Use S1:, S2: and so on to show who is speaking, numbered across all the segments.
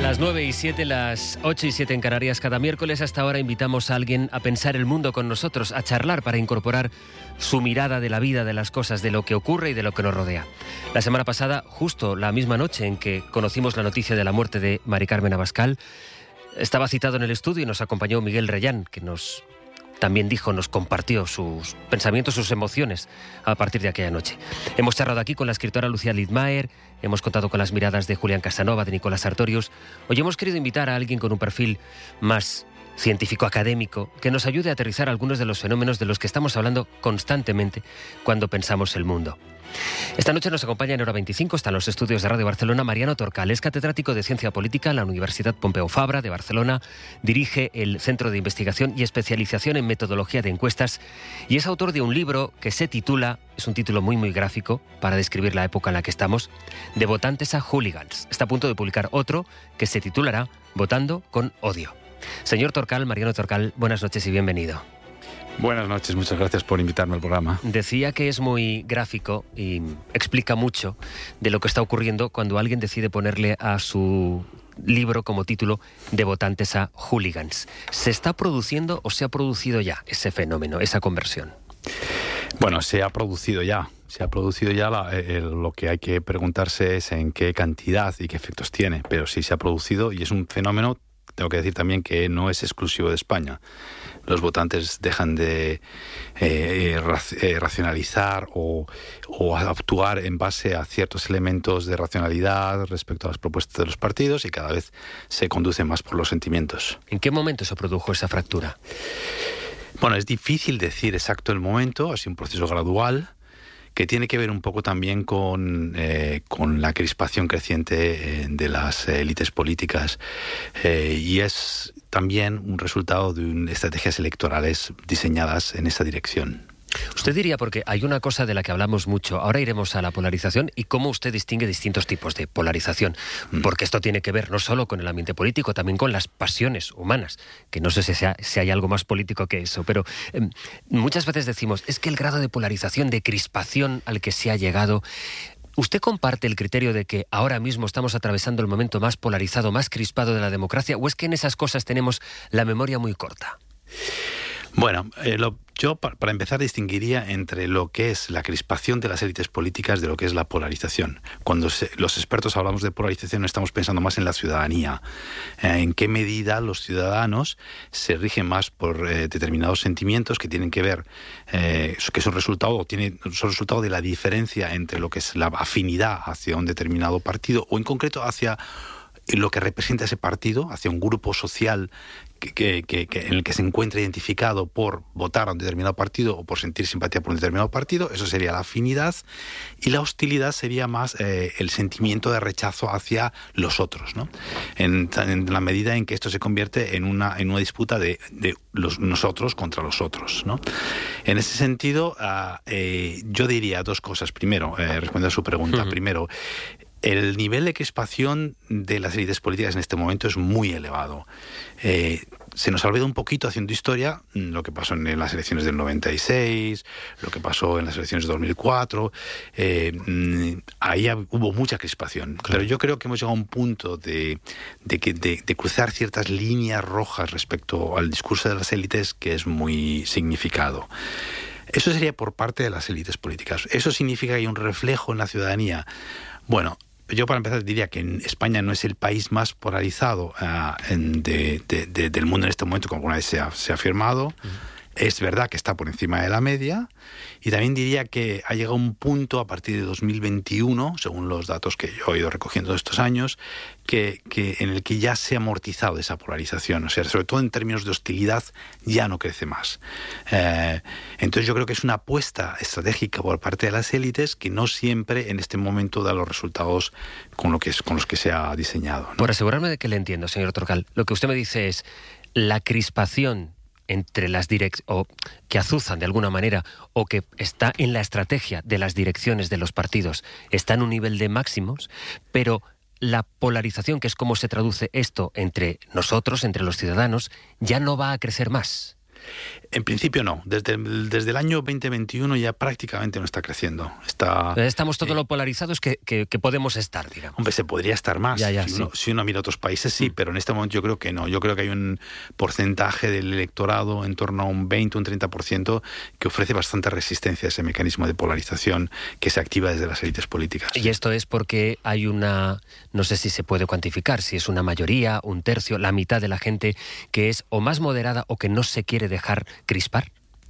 S1: Las 9:07, las 8:07 en Canarias. Cada miércoles hasta ahora invitamos a alguien a pensar el mundo con nosotros, a charlar para incorporar su mirada de la vida, de las cosas, de lo que ocurre y de lo que nos rodea. La semana pasada, justo la misma noche en que conocimos la noticia de la muerte de Mari Carmen Abascal, estaba citado en el estudio y nos acompañó Miguel Reyán, que nos compartió sus pensamientos, sus emociones a partir de aquella noche. Hemos charlado aquí con la escritora Lucía Lidmaer, hemos contado con las miradas de Julián Casanova, de Nicolás Sartorius. Hoy hemos querido invitar a alguien con un perfil más científico-académico que nos ayude a aterrizar algunos de los fenómenos de los que estamos hablando constantemente cuando pensamos el mundo. Esta noche nos acompaña en Hora 25, está en los estudios de Radio Barcelona, Mariano Torcal. Es catedrático de Ciencia Política en la Universidad Pompeu Fabra de Barcelona, dirige el Centro de Investigación y Especialización en Metodología de Encuestas y es autor de un libro que se titula, es un título muy gráfico para describir la época en la que estamos, De votantes a hooligans. Está a punto de publicar otro que se titulará Votando con odio. Señor Torcal, Mariano Torcal, buenas noches y bienvenido.
S2: Buenas noches, muchas gracias por invitarme al programa.
S1: Decía que es muy gráfico y explica mucho de lo que está ocurriendo cuando alguien decide ponerle a su libro como título De votantes a hooligans. ¿Se está produciendo o se ha producido ya ese fenómeno, esa conversión?
S2: Bueno, se ha producido ya. Lo que hay que preguntarse es en qué cantidad y qué efectos tiene. Pero sí se ha producido y es un fenómeno, tengo que decir también, que no es exclusivo de España. Los votantes dejan de racionalizar o actuar en base a ciertos elementos de racionalidad respecto a las propuestas de los partidos y cada vez se conduce más por los sentimientos.
S1: ¿En qué momento se produjo esa fractura?
S2: Bueno, es difícil decir exacto el momento, ha sido un proceso gradual que tiene que ver un poco también con la crispación creciente de las élites políticas y es también un resultado de estrategias electorales diseñadas en esa dirección.
S1: Usted diría, porque hay una cosa de la que hablamos mucho, ahora iremos a la polarización y cómo usted distingue distintos tipos de polarización, porque esto tiene que ver no solo con el ambiente político, también con las pasiones humanas, que no sé si hay algo más político que eso, pero muchas veces decimos, es que el grado de polarización, de crispación al que se ha llegado, ¿usted comparte el criterio de que ahora mismo estamos atravesando el momento más polarizado, más crispado de la democracia, o es que en esas cosas tenemos la memoria muy corta?
S2: Bueno, yo para empezar distinguiría entre lo que es la crispación de las élites políticas de lo que es la polarización. Cuando los expertos hablamos de polarización estamos pensando más en la ciudadanía. En qué medida los ciudadanos se rigen más por determinados sentimientos que tienen que ver, que son resultado de la diferencia entre lo que es la afinidad hacia un determinado partido o en concreto hacia lo que representa ese partido, hacia un grupo social en el que se encuentra identificado por votar a un determinado partido o por sentir simpatía por un determinado partido. Eso sería la afinidad, y la hostilidad sería más el sentimiento de rechazo hacia los otros, ¿no? En la medida en que esto se convierte en una disputa de nosotros contra los otros, ¿no? En ese sentido, yo diría dos cosas. Primero, respondiendo a su pregunta, primero, el nivel de crispación de las élites políticas en este momento es muy elevado. Se nos ha olvidado un poquito, haciendo historia, lo que pasó en las elecciones del 96, lo que pasó en las elecciones de 2004. Ahí hubo mucha crispación. Claro. Pero yo creo que hemos llegado a un punto de cruzar ciertas líneas rojas respecto al discurso de las élites que es muy significado. Eso sería por parte de las élites políticas. ¿Eso significa que hay un reflejo en la ciudadanía? Bueno, yo para empezar diría que en España no es el país más polarizado del mundo en este momento, como alguna vez se ha afirmado. Es verdad que está por encima de la media, y también diría que ha llegado un punto a partir de 2021, según los datos que yo he ido recogiendo estos años, que en el que ya se ha amortizado esa polarización. O sea, sobre todo en términos de hostilidad, ya no crece más. Entonces yo creo que es una apuesta estratégica por parte de las élites que no siempre en este momento da los resultados con los que se ha diseñado, ¿no?
S1: Por asegurarme de que le entiendo, señor Torcal, lo que usted me dice es la crispación entre las o que azuzan de alguna manera, o que está en la estrategia de las direcciones de los partidos, está en un nivel de máximos, pero la polarización, que es como se traduce esto entre nosotros, entre los ciudadanos, ya no va a crecer más.
S2: En principio no. Desde el año 2021 ya prácticamente no está creciendo.
S1: Estamos todo lo polarizados que podemos estar, digamos.
S2: Hombre, se podría estar más. Si uno mira otros países, sí, pero en este momento yo creo que no. Yo creo que hay un porcentaje del electorado en torno a un 20, un 30% que ofrece bastante resistencia a ese mecanismo de polarización que se activa desde las élites políticas.
S1: Y esto es porque hay no sé si se puede cuantificar, si es una mayoría, un tercio, la mitad de la gente que es o más moderada o que no se quiere dejar crispar.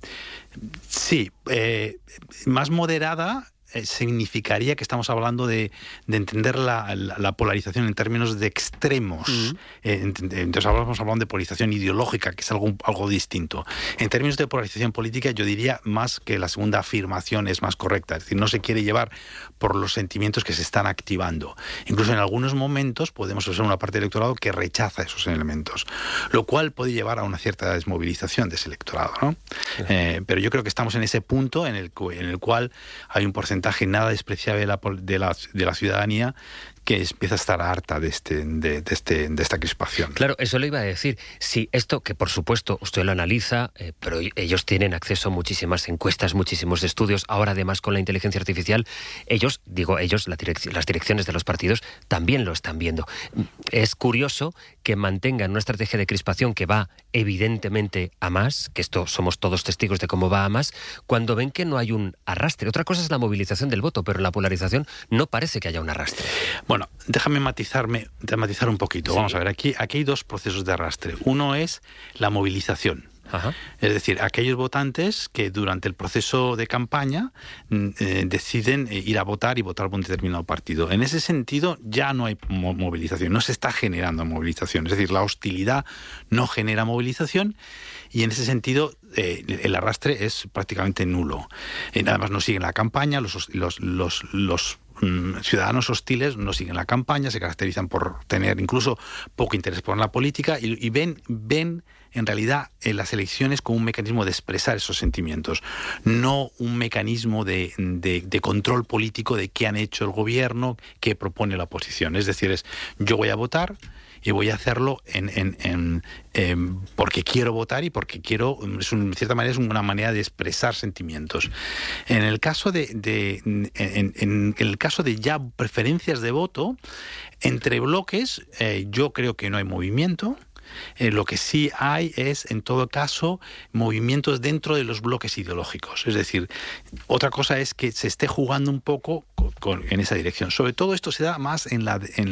S2: Sí, más moderada significaría que estamos hablando de entender la polarización en términos de extremos. Entonces estamos hablando de polarización ideológica, que es algo distinto. En términos de polarización política, yo diría más que la segunda afirmación es más correcta. Es decir, no se quiere llevar por los sentimientos que se están activando. Incluso en algunos momentos podemos observar una parte del electorado que rechaza esos elementos, lo cual puede llevar a una cierta desmovilización de ese electorado, ¿no? Pero yo creo que estamos en ese punto en el cual hay un porcentaje nada despreciable de la ciudadanía que empieza a estar harta de esta crispación.
S1: Claro, eso le iba a decir. Sí, esto que por supuesto usted lo analiza, pero ellos tienen acceso a muchísimas encuestas, muchísimos estudios. Ahora además con la inteligencia artificial, las direcciones de los partidos también lo están viendo. Es curioso que mantengan una estrategia de crispación que va evidentemente a más, que esto somos todos testigos de cómo va a más, cuando ven que no hay un arrastre. Otra cosa es la movilización del voto, pero en la polarización no parece que haya un arrastre.
S2: Bueno, déjame matizar un poquito. Sí. Vamos a ver, aquí hay dos procesos de arrastre. Uno es la movilización. Ajá. Es decir, aquellos votantes que durante el proceso de campaña deciden ir a votar y votar por un determinado partido. En ese sentido ya no hay movilización, no se está generando movilización. Es decir, la hostilidad no genera movilización y en ese sentido el arrastre es prácticamente nulo. Además no siguen la campaña, los ciudadanos hostiles no siguen la campaña, se caracterizan por tener incluso poco interés por la política y ven en realidad en las elecciones como un mecanismo de expresar esos sentimientos, no un mecanismo de control político de qué han hecho el gobierno, qué propone la oposición. Es decir, yo voy a votar y voy a hacerlo porque quiero votar y porque quiero, en cierta manera es una manera de expresar sentimientos. En el caso en el caso de ya preferencias de voto, entre bloques, yo creo que no hay movimiento. Lo que sí hay es, en todo caso, movimientos dentro de los bloques ideológicos. Es decir, otra cosa es que se esté jugando un poco en esa dirección. Sobre todo esto se da más en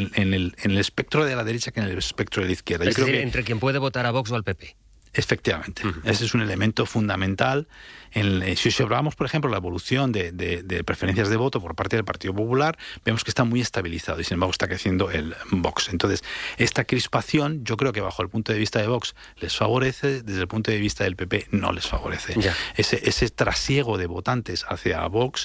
S2: el espectro de la derecha que en el espectro de la izquierda.
S1: Es decir, entre quien puede votar a Vox o al PP.
S2: Efectivamente. Ese es un elemento fundamental. Si observamos, por ejemplo, la evolución de preferencias de voto por parte del Partido Popular, vemos que está muy estabilizado y sin embargo está creciendo el Vox. Entonces, esta crispación, yo creo que bajo el punto de vista de Vox les favorece, desde el punto de vista del PP no les favorece. Ese trasiego de votantes hacia Vox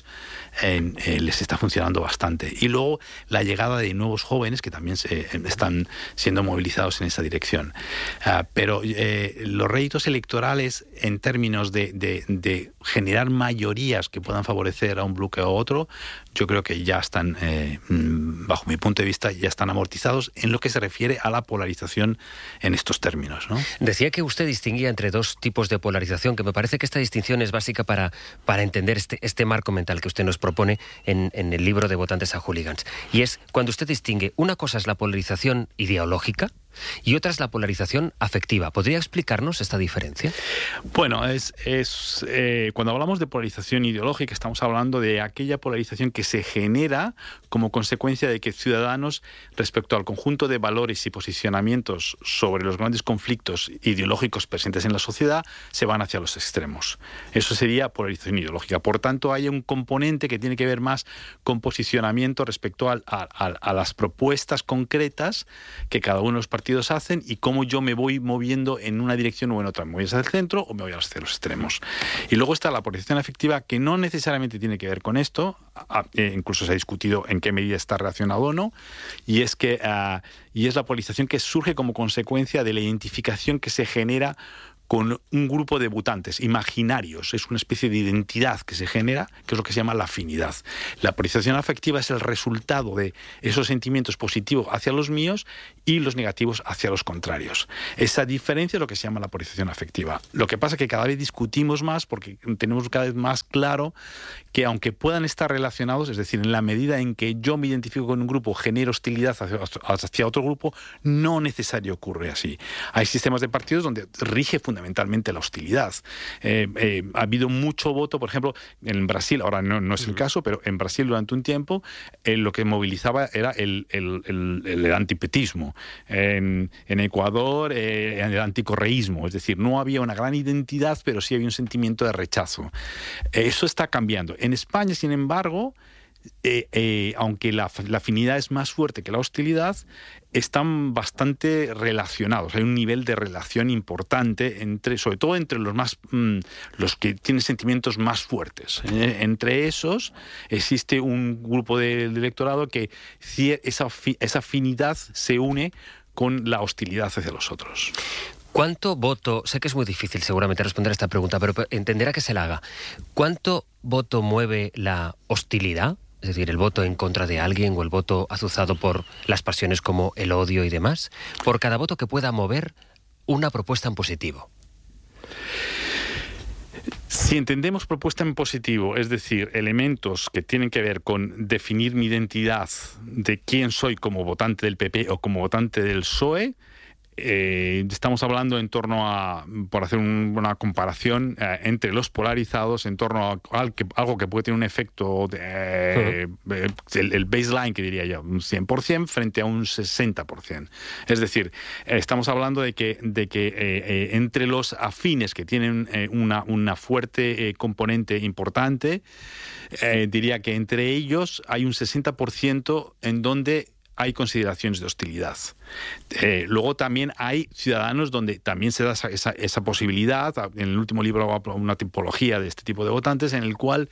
S2: les está funcionando bastante. Y luego la llegada de nuevos jóvenes que también están siendo movilizados en esa dirección. Pero los réditos electorales en términos de generar mayorías que puedan favorecer a un bloque o otro, yo creo que ya están, bajo mi punto de vista, ya están amortizados en lo que se refiere a la polarización en estos términos, ¿no?
S1: Decía que usted distinguía entre dos tipos de polarización, que me parece que esta distinción es básica para entender este marco mental que usted nos propone en el libro de Votantes a Hooligans. Y es cuando usted distingue, una cosa es la polarización ideológica y otra es la polarización afectiva. ¿Podría explicarnos esta diferencia?
S2: Bueno, cuando hablamos de polarización ideológica estamos hablando de aquella polarización que se genera como consecuencia de que ciudadanos, respecto al conjunto de valores y posicionamientos sobre los grandes conflictos ideológicos presentes en la sociedad, se van hacia los extremos. Eso sería polarización ideológica. Por tanto, hay un componente que tiene que ver más con posicionamiento respecto a las propuestas concretas que cada uno de los partidos hacen y cómo yo me voy moviendo en una dirección o en otra. ¿Me voy hacia el centro o me voy hacia los extremos? Y luego está la polarización afectiva, que no necesariamente tiene que ver con esto. Incluso se ha discutido en qué medida está relacionado o no. Y es la polarización que surge como consecuencia de la identificación que se genera con un grupo de votantes imaginarios. Es una especie de identidad que se genera, que es lo que se llama la afinidad. La polarización afectiva es el resultado de esos sentimientos positivos hacia los míos y los negativos hacia los contrarios. Esa diferencia es lo que se llama la polarización afectiva. Lo que pasa es que cada vez discutimos más porque tenemos cada vez más claro que aunque puedan estar relacionados, es decir, en la medida en que yo me identifico con un grupo, genero hostilidad hacia otro grupo, no necesariamente ocurre así. Hay sistemas de partidos donde rige fundamentalmente la hostilidad. Ha habido mucho voto, por ejemplo, en Brasil, ahora no es el caso, pero en Brasil durante un tiempo lo que movilizaba era el antipetismo. En Ecuador, el anticorreísmo. Es decir, no había una gran identidad, pero sí había un sentimiento de rechazo. Eso está cambiando. En España, sin embargo, aunque la afinidad es más fuerte que la hostilidad, están bastante relacionados. Hay un nivel de relación importante sobre todo entre los que tienen sentimientos más fuertes. Entre esos existe un grupo del electorado que esa afinidad se une con la hostilidad hacia los otros.
S1: ¿Cuánto voto? Sé que es muy difícil seguramente responder a esta pregunta, pero entenderá que se la haga. ¿Cuánto voto mueve la hostilidad? Es decir, el voto en contra de alguien o el voto azuzado por las pasiones como el odio y demás, por cada voto que pueda mover una propuesta en positivo.
S2: Si entendemos propuesta en positivo, es decir, elementos que tienen que ver con definir mi identidad de quién soy como votante del PP o como votante del PSOE, estamos hablando en torno a, por hacer una comparación, entre los polarizados, en torno a algo que puede tener un efecto, el baseline, que diría yo, un 100% frente a un 60%. Es decir, estamos hablando de que entre los afines que tienen una fuerte componente importante, diría que entre ellos hay un 60% en donde hay consideraciones de hostilidad. Luego también hay ciudadanos donde también se da esa posibilidad. En el último libro hago una tipología de este tipo de votantes en el cual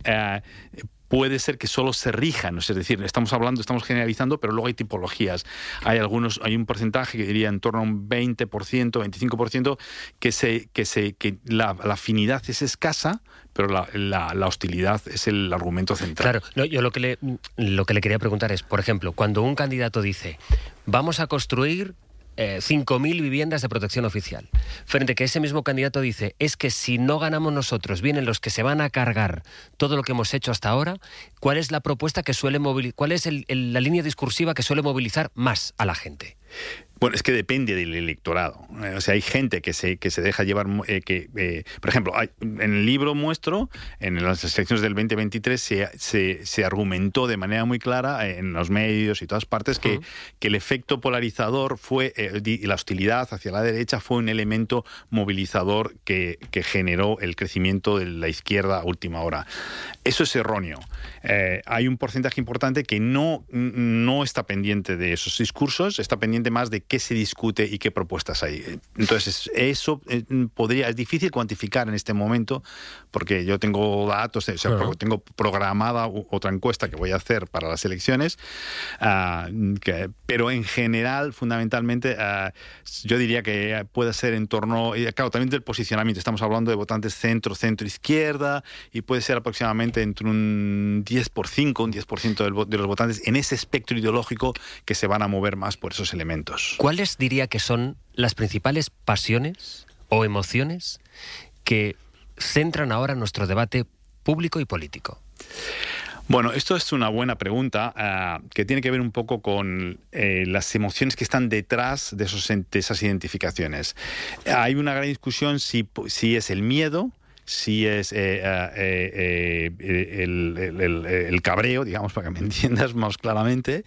S2: puede ser que solo se rijan, es decir, estamos generalizando, pero luego hay tipologías. Hay un porcentaje que diría en torno a un 20%, 25%, que la afinidad es escasa, pero la hostilidad es el argumento central.
S1: Claro, no, yo lo que le quería preguntar es, por ejemplo, cuando un candidato dice, vamos a construir 5.000 viviendas de protección oficial, frente a que ese mismo candidato dice, es que si no ganamos nosotros, vienen los que se van a cargar todo lo que hemos hecho hasta ahora, ¿cuál es la propuesta que suele movilizar, cuál es la línea discursiva que suele movilizar más a la gente?
S2: Bueno, es que depende del electorado. O sea, hay gente que se deja llevar... por ejemplo, en el libro muestro, en las elecciones del 2023, se argumentó de manera muy clara en los medios y todas partes que el efecto polarizador fue, y la hostilidad hacia la derecha fue un elemento movilizador que generó el crecimiento de la izquierda a última hora. Eso es erróneo. Hay un porcentaje importante que no está pendiente de esos discursos, está pendiente más de qué se discute y qué propuestas hay. Entonces, eso es difícil cuantificar en este momento, porque yo tengo datos, tengo programada otra encuesta que voy a hacer para las elecciones, pero en general, fundamentalmente, yo diría que puede ser en torno, claro, también del posicionamiento, estamos hablando de votantes centro-izquierda, y puede ser aproximadamente entre un 10%, un 10% de los votantes en ese espectro ideológico que se van a mover más por esos elementos.
S1: ¿Cuáles diría que son las principales pasiones o emociones que centran ahora nuestro debate público y político?
S2: Bueno, esto es una buena pregunta que tiene que ver un poco con las emociones que están detrás de esas identificaciones. Hay una gran discusión si es el miedo, si es el cabreo, digamos, para que me entiendas más claramente,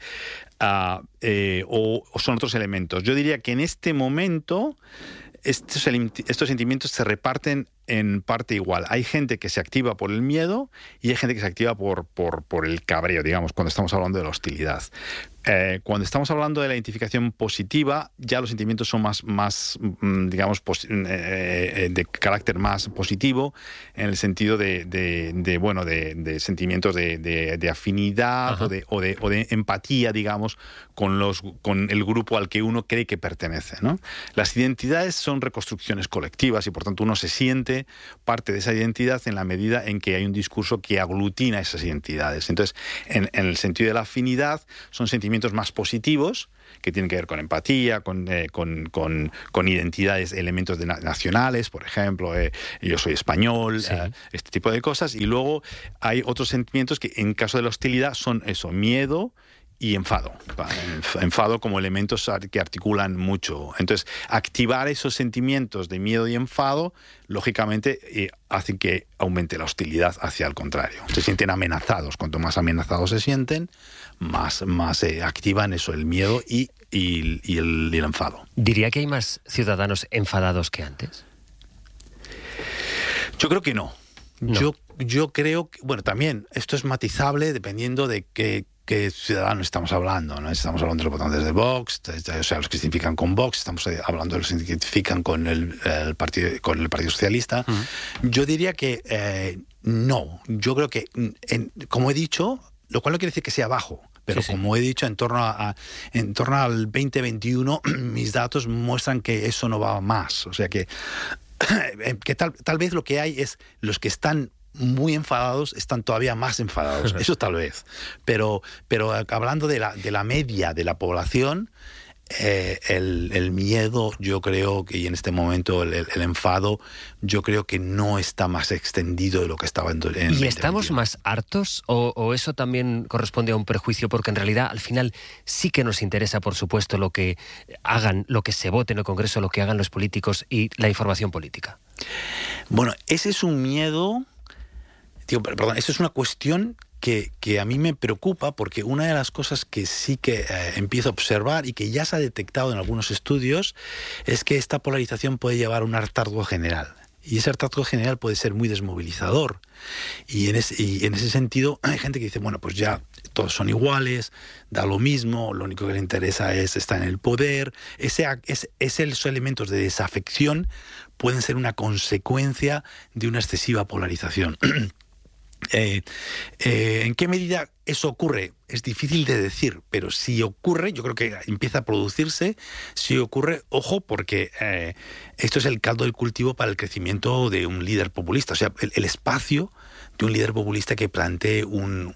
S2: o son otros elementos. Yo diría que en este momento estos sentimientos se reparten en parte igual. Hay gente que se activa por el miedo y hay gente que se activa por el cabreo, digamos, cuando estamos hablando de la hostilidad. Cuando estamos hablando de la identificación positiva, ya los sentimientos son más digamos, de carácter más positivo, en el sentido de sentimientos de afinidad o de empatía, digamos, con el grupo al que uno cree que pertenece, ¿no? Las identidades son reconstrucciones colectivas y, por tanto, uno se siente parte de esa identidad en la medida en que hay un discurso que aglutina esas identidades. Entonces, en el sentido de la afinidad, son sentimientos más positivos que tienen que ver con empatía, con identidades, elementos nacionales, por ejemplo, yo soy español, sí. Este tipo de cosas. Y luego hay otros sentimientos que, en caso de la hostilidad, son eso, miedo y enfado. Enfado como elementos que articulan mucho. Entonces, activar esos sentimientos de miedo y enfado, lógicamente, hacen que aumente la hostilidad hacia el contrario. Se sienten amenazados. Cuanto más amenazados se sienten, más activan eso, el miedo y el enfado.
S1: ¿Diría que hay más ciudadanos enfadados que antes?
S2: Yo creo que no. Yo creo que, bueno, también esto es matizable dependiendo de qué ciudadanos estamos hablando, ¿no? Estamos hablando de los votantes de Vox, o sea, los que se identifican con Vox, estamos hablando de los que se identifican con el Partido Socialista. Yo diría que no. Yo creo que, como he dicho, lo cual no quiere decir que sea bajo, pero sí. Como he dicho, en torno al 2021, mis datos muestran que eso no va más. O sea que tal vez lo que hay es los que están muy enfadados están todavía más enfadados. Eso tal vez. Pero hablando de la media de la población, el miedo, yo creo que, y en este momento el enfado, yo creo que no está más extendido de lo que estaba en
S1: ¿Y estamos más hartos? ¿O eso también corresponde a un prejuicio? Porque en realidad, al final, sí que nos interesa, por supuesto, lo que hagan, lo que se vote en el Congreso, lo que hagan los políticos y la información política.
S2: Bueno, ese es un miedo... Eso es una cuestión que a mí me preocupa, porque una de las cosas que sí que empiezo a observar y que ya se ha detectado en algunos estudios es que esta polarización puede llevar a un hartazgo general. Y ese hartazgo general puede ser muy desmovilizador. Y en ese sentido hay gente que dice, bueno, pues ya todos son iguales, da lo mismo, lo único que le interesa es estar en el poder. Esos elementos de desafección pueden ser una consecuencia de una excesiva polarización. ¿En qué medida eso ocurre? Es difícil de decir, pero si ocurre, yo creo que empieza a producirse. Si ocurre, ojo, porque esto es el caldo del cultivo para el crecimiento de un líder populista. O sea, el espacio de un líder populista que plantee una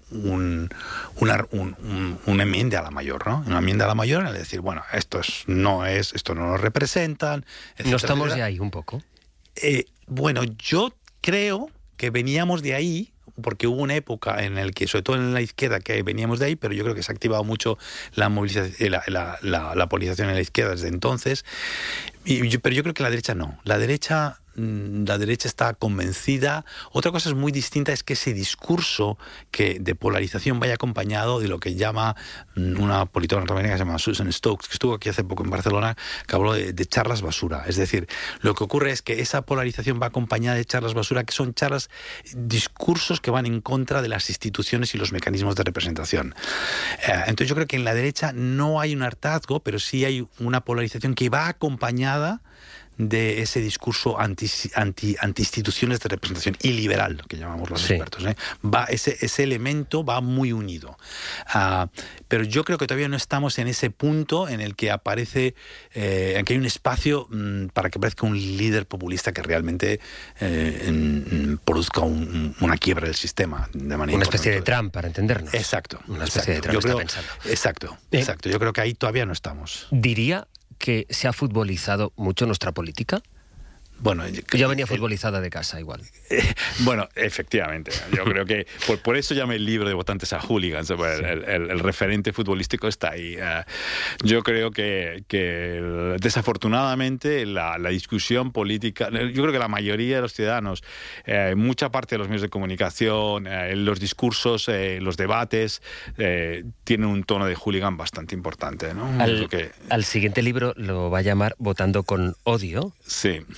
S2: enmienda a la mayor, ¿no? Una enmienda a la mayor, es decir, bueno, esto no nos representan, etcétera,
S1: ¿no estamos
S2: etcétera.
S1: de ahí un poco?
S2: Bueno, yo creo que veníamos de ahí, porque hubo una época en la que, sobre todo en la izquierda, que veníamos de ahí, pero yo creo que se ha activado mucho la movilización, la polarización en la izquierda desde entonces. Pero yo creo que la derecha no. La derecha está convencida. Otra cosa es muy distinta, es que ese discurso de polarización vaya acompañado de lo que llama una politóloga norteamericana que se llama Susan Stokes, que estuvo aquí hace poco en Barcelona, que habló de charlas basura. Es decir, lo que ocurre es que esa polarización va acompañada de charlas basura, que son discursos que van en contra de las instituciones y los mecanismos de representación. Entonces yo creo que en la derecha no hay un hartazgo, pero sí hay una polarización que va acompañada de ese discurso anti-instituciones de representación y liberal, que llamamos los expertos. Ese elemento va muy unido. Pero yo creo que todavía no estamos en ese punto en el que aparece, en que hay un espacio para que aparezca un líder populista que realmente produzca una quiebra del sistema. De manera
S1: una especie de Trump, para entendernos.
S2: Exacto.
S1: Una especie de Trump, está pensando.
S2: Exacto. Yo creo que ahí todavía no estamos.
S1: Diría que se ha futbolizado mucho nuestra política.
S2: Bueno,
S1: ya venía futbolizada de casa igual.
S2: Bueno, efectivamente. Yo creo que por eso llamé el libro de Votantes a Hooligans. El referente futbolístico está ahí. Yo creo que desafortunadamente la discusión política, yo creo que la mayoría de los ciudadanos, mucha parte de los medios de comunicación, los discursos, los debates, tienen un tono de hooligan bastante importante, ¿no?
S1: Al siguiente libro lo va a llamar Votando con odio.
S2: Sí.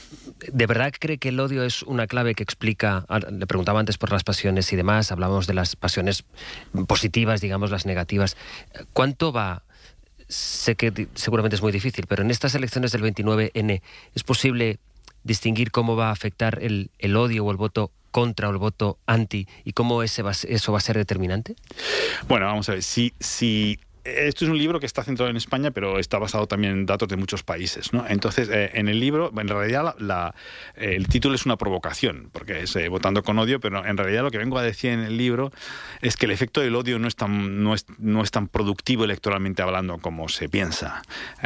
S1: ¿De verdad cree que el odio es una clave que explica? Le preguntaba antes por las pasiones y demás, hablábamos de las pasiones positivas, digamos, las negativas. ¿Cuánto va? Sé que seguramente es muy difícil, pero en estas elecciones del 29N, ¿es posible distinguir cómo va a afectar el odio o el voto contra o el voto anti y cómo eso va a ser determinante?
S2: Bueno, vamos a ver, si esto es un libro que está centrado en España, pero está basado también en datos de muchos países, ¿no? Entonces, en el libro, en realidad, el título es una provocación, porque es votando con odio, pero en realidad lo que vengo a decir en el libro es que el efecto del odio no es tan productivo electoralmente hablando como se piensa.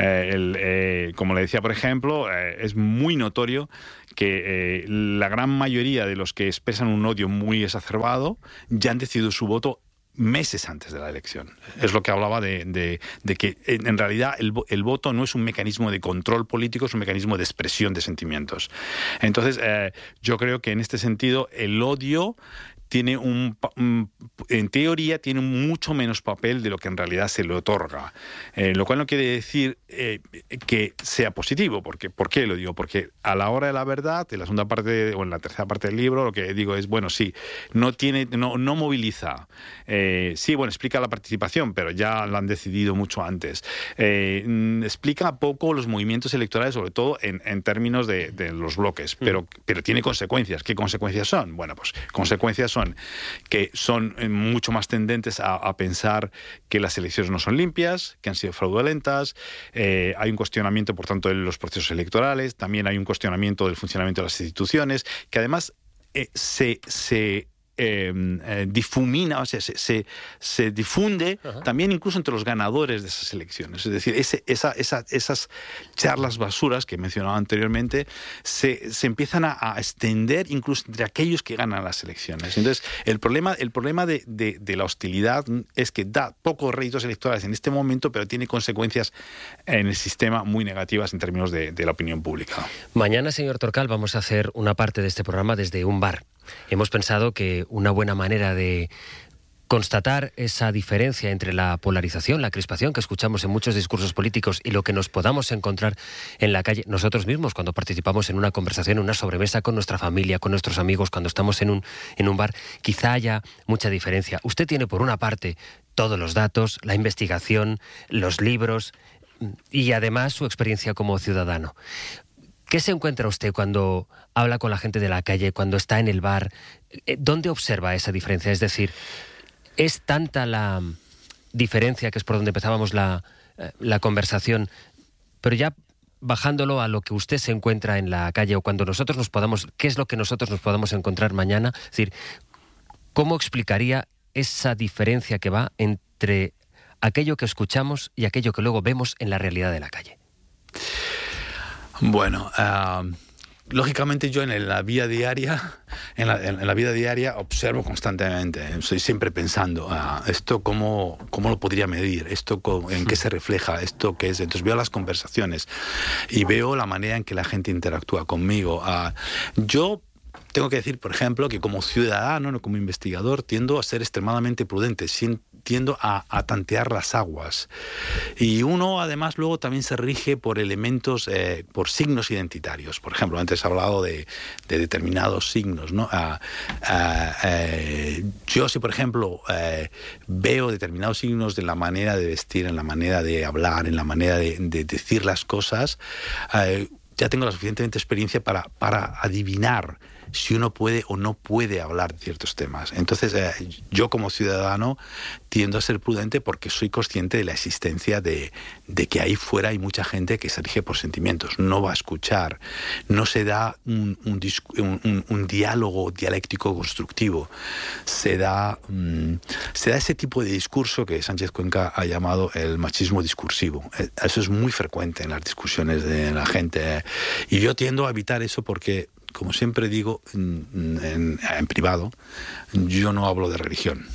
S2: Como le decía, por ejemplo, es muy notorio que la gran mayoría de los que expresan un odio muy exacerbado ya han decidido su voto meses antes de la elección. Es lo que hablaba de que en realidad el voto no es un mecanismo de control político, es un mecanismo de expresión de sentimientos. Entonces, yo creo que en este sentido el odio tiene en teoría tiene mucho menos papel de lo que en realidad se le otorga. Lo cual no quiere decir que sea positivo. ¿Por qué lo digo? Porque a la hora de la verdad, en la segunda parte o en la tercera parte del libro, lo que digo es, bueno, sí, no moviliza. Sí, bueno, explica la participación, pero ya la han decidido mucho antes. Explica poco los movimientos electorales, sobre todo en términos de los bloques, pero tiene consecuencias. ¿Qué consecuencias son? Bueno, pues consecuencias que son mucho más tendentes a pensar que las elecciones no son limpias, que han sido fraudulentas. Hay un cuestionamiento, por tanto, de los procesos electorales. También hay un cuestionamiento del funcionamiento de las instituciones, que además se difumina, o sea, se difunde también incluso entre los ganadores de esas elecciones. Es decir, esas charlas basuras que mencionaba anteriormente se empiezan a extender incluso entre aquellos que ganan las elecciones. Entonces, el problema de la hostilidad es que da pocos réditos electorales en este momento, pero tiene consecuencias en el sistema muy negativas en términos de la opinión pública.
S1: Mañana, señor Torcal, vamos a hacer una parte de este programa desde un bar. Hemos pensado que una buena manera de constatar esa diferencia entre la polarización, la crispación que escuchamos en muchos discursos políticos y lo que nos podamos encontrar en la calle nosotros mismos cuando participamos en una conversación, en una sobremesa con nuestra familia, con nuestros amigos, cuando estamos en un bar, quizá haya mucha diferencia. Usted tiene por una parte todos los datos, la investigación, los libros y además su experiencia como ciudadano. ¿Qué se encuentra usted cuando habla con la gente de la calle, cuando está en el bar? ¿Dónde observa esa diferencia? Es decir, ¿es tanta la diferencia, que es por donde empezábamos la conversación, pero ya bajándolo a lo que usted se encuentra en la calle o cuando nosotros qué es lo que nosotros nos podamos encontrar mañana? Es decir, ¿cómo explicaría esa diferencia que va entre aquello que escuchamos y aquello que luego vemos en la realidad de la calle?
S2: Bueno, lógicamente yo en la vida diaria observo constantemente, estoy siempre pensando, esto cómo lo podría medir, esto en qué se refleja, esto qué es. Entonces veo las conversaciones y veo la manera en que la gente interactúa conmigo. Yo tengo que decir, por ejemplo, que como ciudadano, no como investigador, tiendo a ser extremadamente prudente, tiendo a tantear las aguas. Y uno, además, luego también se rige por elementos, por signos identitarios. Por ejemplo, antes he hablado de determinados signos, ¿no? Yo, si por ejemplo veo determinados signos de la manera de vestir, en la manera de hablar, en la manera de decir las cosas, ya tengo la suficiente experiencia para adivinar si uno puede o no puede hablar de ciertos temas. Entonces, yo como ciudadano tiendo a ser prudente porque soy consciente de la existencia de que ahí fuera hay mucha gente que se rige por sentimientos, no va a escuchar, no se da un diálogo dialéctico constructivo, se da ese tipo de discurso que Sánchez Cuenca ha llamado el machismo discursivo. Eso es muy frecuente en las discusiones de la gente, y yo tiendo a evitar eso porque, como siempre digo en privado, yo no hablo de religión,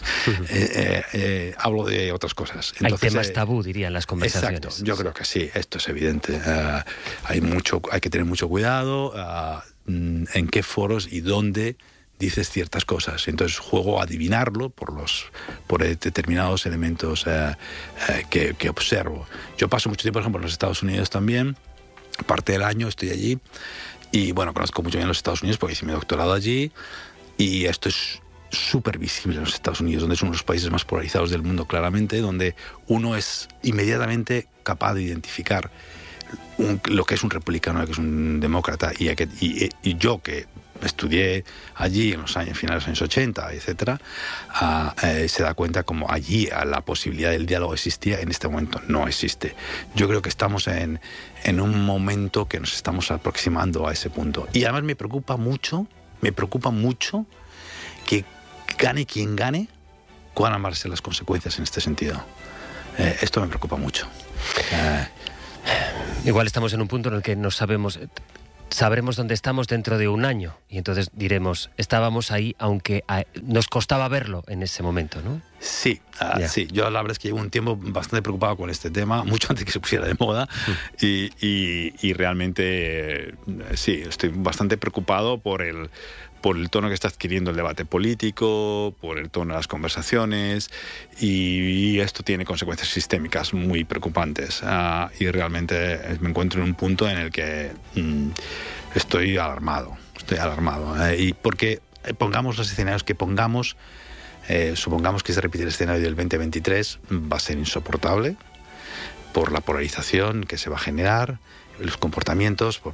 S2: hablo de otras cosas.
S1: Entonces, hay temas tabú, dirían las conversaciones.
S2: Exacto, yo creo que sí, esto es evidente. Hay que tener mucho cuidado en qué foros y dónde dices ciertas cosas. Entonces juego a adivinarlo por determinados elementos que observo. Yo paso mucho tiempo, por ejemplo, en los Estados Unidos también. Parte del año estoy allí Y bueno, conozco mucho bien los Estados Unidos porque hice mi doctorado allí, y esto es súper visible en los Estados Unidos, donde es uno de los países más polarizados del mundo, claramente, donde uno es inmediatamente capaz de identificar lo que es un republicano, lo que es un demócrata, y yo que estudié allí en los años finales de los años 80, etcétera, se da cuenta como allí la posibilidad del diálogo existía, en este momento no existe. Yo creo que estamos en un momento que nos estamos aproximando a ese punto. Y además me preocupa mucho que gane quien gane, cuáles van a ser las consecuencias en este sentido. Esto me preocupa mucho.
S1: Igual estamos en un punto en el que sabremos dónde estamos dentro de un año, y entonces diremos, estábamos ahí, aunque nos costaba verlo en ese momento, ¿no?
S2: Sí, sí. Yo la verdad es que llevo un tiempo bastante preocupado con este tema, mucho antes que se pusiera de moda, y realmente sí, estoy bastante preocupado por el tono que está adquiriendo el debate político, por el tono de las conversaciones, y esto tiene consecuencias sistémicas muy preocupantes. Y realmente me encuentro en un punto en el que estoy alarmado. Y porque pongamos los escenarios que pongamos, supongamos que se repite el escenario del 2023, va a ser insoportable por la polarización que se va a generar, los comportamientos por